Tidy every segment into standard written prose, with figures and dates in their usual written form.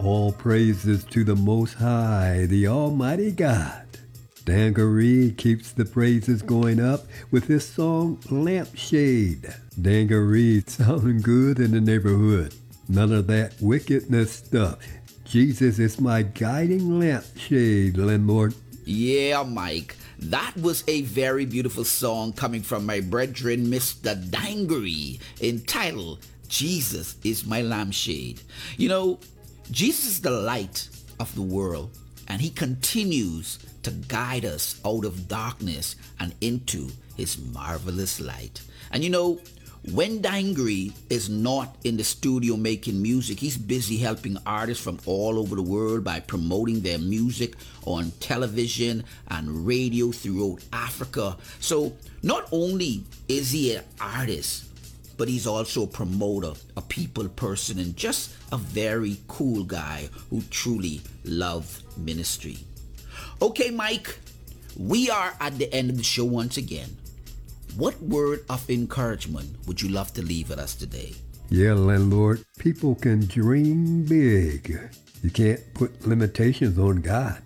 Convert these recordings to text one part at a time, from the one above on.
All praises to the Most High, the Almighty God. Dangaree keeps the praises going up with his song Lampshade. Dangaree sounding good in the neighborhood. None of that wickedness stuff. Jesus is my guiding lampshade, Lenmore. Yeah, Mike. That was a very beautiful song coming from my brethren, Mr. Dangaree, entitled Jesus is My Lampshade. You know, Jesus is the light of the world, and he continues to guide us out of darkness and into his marvelous light. And you know, when Dangaree is not in the studio making music, he's busy helping artists from all over the world by promoting their music on television and radio throughout Africa. So not only is he an artist, but he's also a promoter, a people person, and just a very cool guy who truly loves ministry. Okay, Mike, we are at the end of the show once again. What word of encouragement would you love to leave with us today? Yeah, landlord, people can dream big. You can't put limitations on God.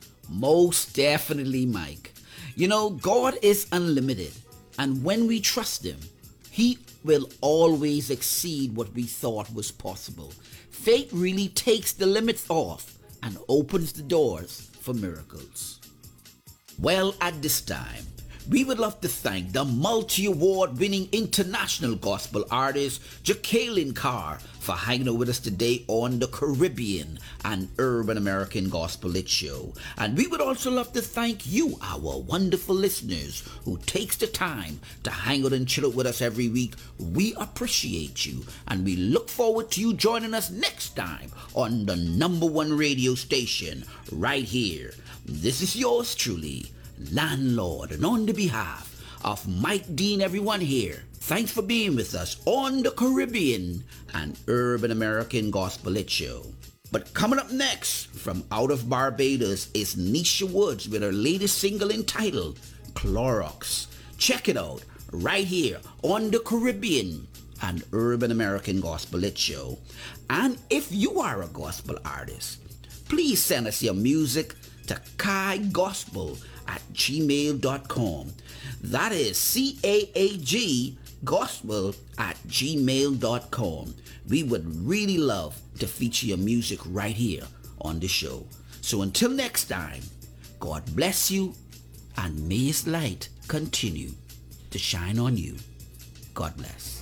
Most definitely, Mike. You know, God is unlimited, and when we trust him, he will always exceed what we thought was possible. Faith really takes the limits off and opens the doors for miracles. Well, at this time, we would love to thank the multi-award winning international gospel artist Jacqueline Carr for hanging out with us today on the Caribbean and Urban American Gospel Lit Show. And we would also love to thank you, our wonderful listeners, who takes the time to hang out and chill out with us every week. We appreciate you, and we look forward to you joining us next time on the #1 radio station right here. This is yours truly, Landlord, and on the behalf of Mike Dean, everyone here, thanks for being with us on the Caribbean and Urban American Gospel Lit Show. But coming up next from out of Barbados is Nisha Woods with her latest single entitled Clorox. Check it out right here on the Caribbean and Urban American Gospel Lit Show. And if you are a gospel artist, please send us your music to kaigospel@gmail.com. That is CAAG gospel@gmail.com. We would really love to feature your music right here on the show. So until next time, God bless you, and may his light continue to shine on you. God bless.